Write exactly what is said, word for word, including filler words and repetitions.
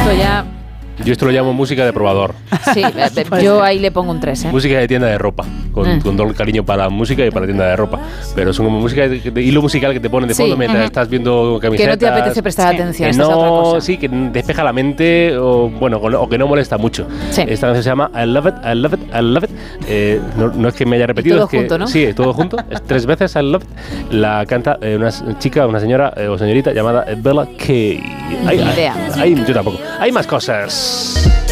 esto ya... Yo esto lo llamo música de probador. Sí, yo ahí le pongo un tres, ¿eh? Música de tienda de ropa, con, eh. con todo el cariño para la música y para la tienda de ropa. Pero son como música de, de hilo musical que te ponen de fondo sí, mientras uh-huh. estás viendo camisetas. Que no te apetece prestar sí. atención. Que no, es otra cosa. Sí, que despeja la mente o, bueno, o que no molesta mucho. Sí. Esta canción se llama I Love It, I Love It, I Love It. Eh, no, no es que me haya repetido. Y todo es que, junto, ¿no? Sí, todo junto. Es tres veces I Love It. La canta eh, una chica, una señora eh, o señorita llamada Bella Kay. Ni idea. Hay, yo tampoco. Hay más cosas.